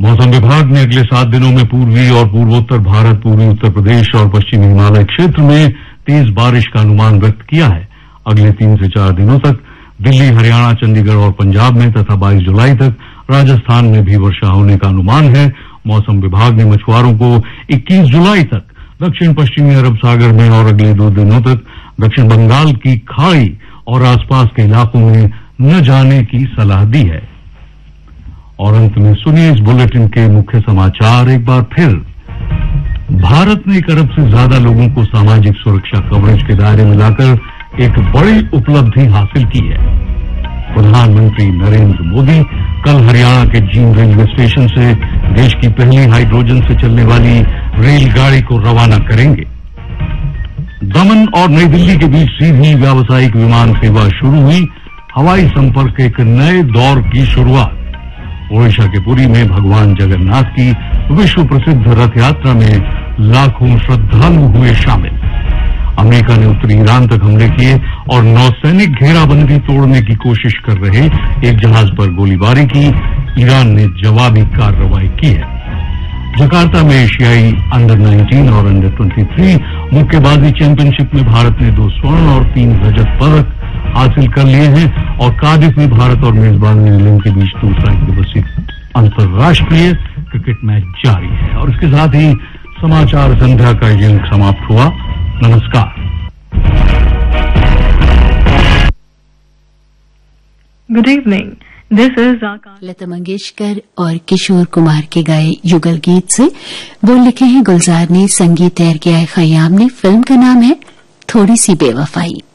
मौसम विभाग ने अगले 7 दिनों में पूर्वी और पूर्वोत्तर भारत, पूर्वी उत्तर प्रदेश और पश्चिमी हिमालय क्षेत्र में तेज बारिश का अनुमान व्यक्त किया है। अगले 3 से 4 दिनों तक दिल्ली, हरियाणा, चंडीगढ़ और पंजाब में तथा 22 जुलाई तक राजस्थान में भी वर्षा होने का अनुमान है। मौसम विभाग ने मछुआरों को 21 जुलाई तक दक्षिण पश्चिमी अरब सागर में और अगले 2 दिनों तक दक्षिण बंगाल की खाड़ी और आसपास के इलाकों में न जाने की सलाह दी है। और अंत में सुनिए इस बुलेटिन के मुख्य समाचार एक बार फिर। भारत ने 1 अरब से ज्यादा लोगों को सामाजिक सुरक्षा कवरेज के दायरे में लाकर एक बड़ी उपलब्धि हासिल की है। प्रधानमंत्री नरेंद्र मोदी कल हरियाणा के जींद रेलवे स्टेशन से देश की पहली हाइड्रोजन से चलने वाली रेलगाड़ी को रवाना करेंगे। दमन और नई दिल्ली के बीच सीधी व्यावसायिक विमान सेवा शुरू हुई। हवाई संपर्क एक नए दौर की शुरुआत। ओडिशा के पुरी में भगवान जगन्नाथ की विश्व प्रसिद्ध रथ यात्रा में लाखों श्रद्धालु हुए शामिल। अमेरिका ने उत्तरी ईरान तक हमले किए और नौसैनिक घेराबंदी तोड़ने की कोशिश कर रहे एक जहाज पर गोलीबारी की। ईरान ने जवाबी कार्रवाई की है। जकार्ता में एशियाई अंडर 19 और अंडर 23 मुक्केबाजी चैंपियनशिप में भारत ने 2 स्वर्ण और 3 रजत पदक हासिल कर लिए हैं और कार्डिफ में भारत और मेजबान न्यूजीलैंड के बीच दूसरा एक दिवसीय अंतर्राष्ट्रीय क्रिकेट मैच जारी है। और इसके साथ ही समाचार संध्या का ये अंक समाप्त हुआ। नमस्कार। Good evening, this is Lata Mangeshkar और किशोर कुमार के गाए युगल गीत से बोल लिखे हैं गुलजार ने, संगीत तैयार किया है खयाम ने। फिल्म का नाम है थोड़ी सी बेवफाई।